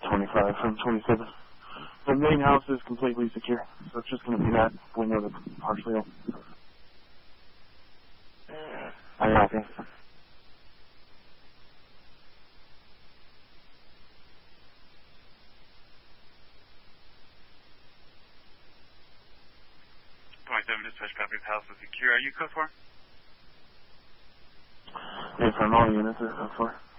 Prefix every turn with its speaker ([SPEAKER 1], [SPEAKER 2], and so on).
[SPEAKER 1] 25 from 27. The main house is completely secure, so it's just going to be that window that's partially open. I think.
[SPEAKER 2] Dispatch copy of house is secure. Are you code 4?
[SPEAKER 1] Yes, I'm all units are code 4.